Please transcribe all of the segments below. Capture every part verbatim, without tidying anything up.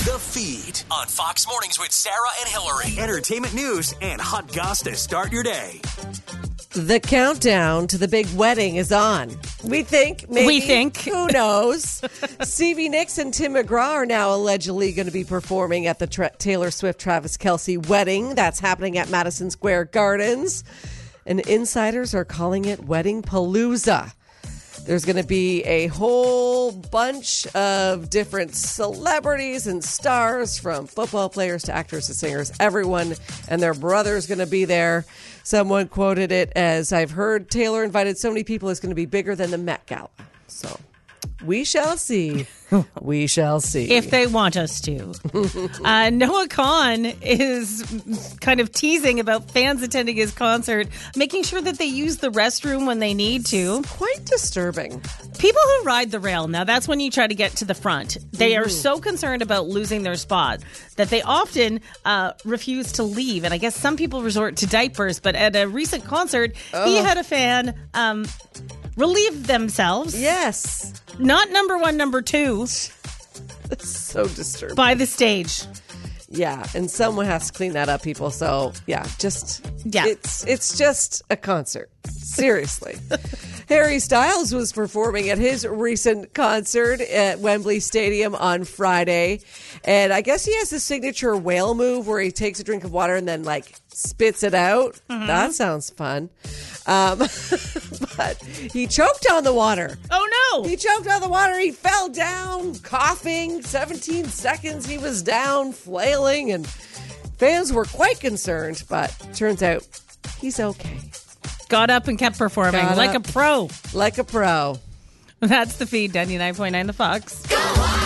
The Feed on Fox Mornings with Sarah and Hillary. Entertainment news and hot goss to start your day. The countdown to the big wedding is on. We think, maybe. We think. Who knows? Stevie Nicks and Tim McGraw are now allegedly going to be performing at the tra- Taylor Swift-Travis Kelce wedding. That's happening at Madison Square Gardens. And insiders are calling it Wedding Palooza. There's going to be a whole bunch of different celebrities and stars, from football players to actors to singers. Everyone and their brother is going to be there. Someone quoted it as, "I've heard Taylor invited so many people, it's going to be bigger than the Met Gala." So we shall see. We shall see. If they want us to. uh, Noah Kahan is kind of teasing about fans attending his concert, making sure that they use the restroom when they need to. Quite disturbing. People who ride the rail, now that's when you try to get to the front. They mm. are so concerned about losing their spot that they often uh, refuse to leave. And I guess some people resort to diapers, but at a recent concert, oh. he had a fan um, relieve themselves. Yes. Not number one, number two. That's so disturbing. By the stage. Yeah, and someone has to clean that up, people. So, yeah, just, yeah. it's it's just a concert. Seriously. Harry Styles was performing at his recent concert at Wembley Stadium on Friday. And I guess he has the signature whale move where he takes a drink of water and then, like, spits it out. Mm-hmm. That sounds fun. Um, but he choked on the water. Oh, no. He choked on the water. He fell down, coughing. seventeen seconds he was down, flailing. And fans were quite concerned, but turns out he's okay. Got up and kept performing Got like up, a pro. Like a pro. That's the Feed, ninety-nine point nine The Fox. Go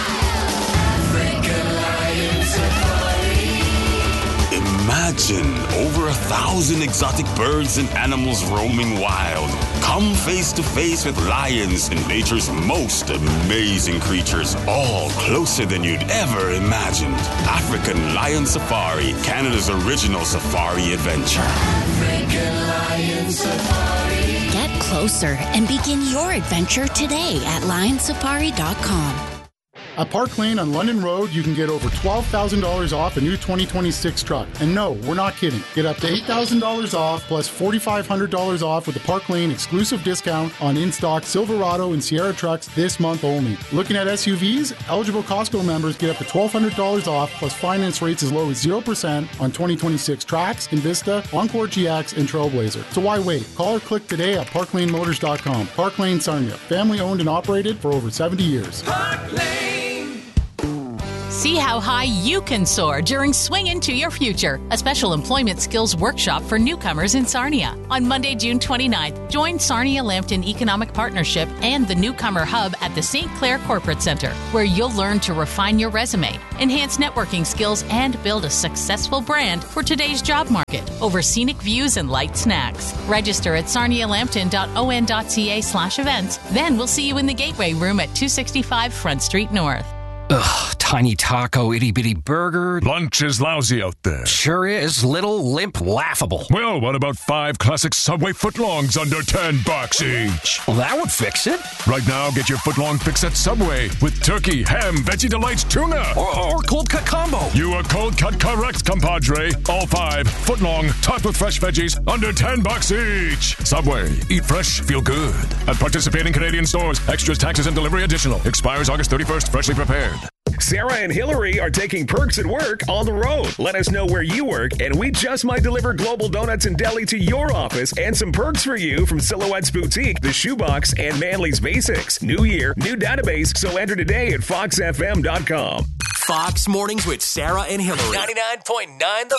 Imagine over a thousand exotic birds and animals roaming wild. Come face to face with lions and nature's most amazing creatures, all closer than you'd ever imagined. African Lion Safari, Canada's original safari adventure. African Lion Safari. Get closer and begin your adventure today at lion safari dot com. At Park Lane on London Road, you can get over twelve thousand dollars off a new twenty twenty-six truck. And no, we're not kidding. Get up to eight thousand dollars off plus four thousand five hundred dollars off with the Park Lane exclusive discount on in-stock Silverado and Sierra trucks this month only. Looking at S U Vs? Eligible Costco members get up to twelve hundred dollars off plus finance rates as low as zero percent on twenty twenty-six Trax, Invista, Encore G X, and Trailblazer. So why wait? Call or click today at park lane motors dot com. Park Lane, Sarnia. Family owned and operated for over seventy years. Park Lane. See how high you can soar during Swing Into Your Future, a special employment skills workshop for newcomers in Sarnia. On Monday, June twenty-ninth, join Sarnia Lambton Economic Partnership and the Newcomer Hub at the Saint Clair Corporate Center, where you'll learn to refine your resume, enhance networking skills, and build a successful brand for today's job market over scenic views and light snacks. Register at sarnia lambton dot o n dot c a slash events. Then we'll see you in the Gateway Room at two sixty-five Front Street North. Ugh, tiny taco, itty-bitty burger. Lunch is lousy out there. Sure is. Little, limp, laughable. Well, what about five classic Subway footlongs under ten bucks each? Well, that would fix it. Right now, get your footlong fix at Subway with turkey, ham, veggie delights, tuna. Or, or cold cut combo. You are cold cut correct, compadre. All five, footlong, topped with fresh veggies, under ten bucks each. Subway, eat fresh, feel good. At participating Canadian stores, extras, taxes, and delivery additional. Expires August thirty-first, freshly prepared. Sarah and Hillary are taking Perks at Work on the road. Let us know where you work, and we just might deliver Global Donuts and Deli to your office and some perks for you from Silhouette's Boutique, The Shoebox, and Manly's Basics. New year, new database, so enter today at fox f m dot com. Fox Mornings with Sarah and Hillary. ninety-nine point nine The